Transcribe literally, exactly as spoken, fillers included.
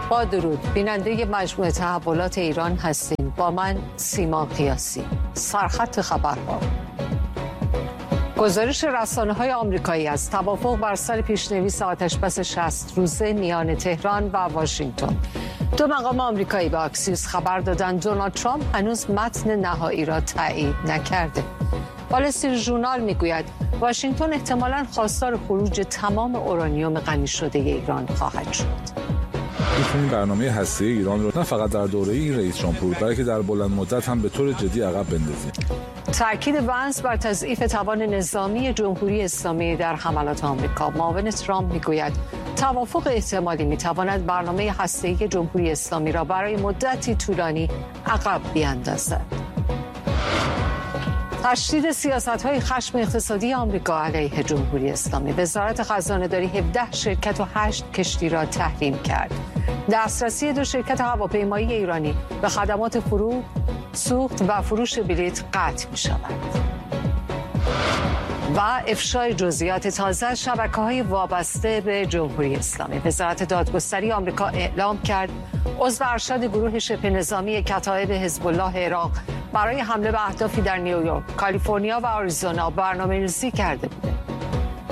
با درود، بیننده مجموعه تحولات ایران هستیم. با من سیما قیاسی. سرخط خبرها. گزارش رسانه‌های آمریکایی از توافق بر سر پیشنویس آتش‌بس شصت روزه میان تهران و واشنگتن. دو مقام آمریکایی به اکسیوس خبر دادند دونالد ترامپ هنوز متن نهایی را تایید نکرده. وال استریت ژورنال میگوید واشنگتن احتمالاً خواستار خروج تمام اورانیوم غنی شده ایران خواهد شد. میتونیم برنامه هسته‌ای ایران رو نه فقط در دوره رئیس جمهور بلکه در بلند مدت هم به طور جدی عقب بندازیم. تاکید وانس بر تضعیف توان نظامی جمهوری اسلامی در حملات آمریکا. معاون ترامپ میگوید توافق احتمالی میتواند برنامه هسته‌ای جمهوری اسلامی را برای مدتی طولانی عقب بیاندازد. تشدید سیاست‌های خشم اقتصادی آمریکا علیه جمهوری اسلامی. وزارت خزانه‌داری هفده شرکت و هشت کشتی را تحریم کرد. دسترسی دو شرکت هواپیمایی ایرانی به خدمات فرود، سوخت و فروش بلیط قطع می‌شود. و افشای جزئیات تازه از شبکه‌های وابسته به جمهوری اسلامی. وزارت دادگستری آمریکا اعلام کرد عضو ارشد گروه شبه نظامی کتایب حزب الله عراق برای حمله به اهدافی در نیویورک، کالیفرنیا و آریزونا برنامه‌ریزی کرده بود.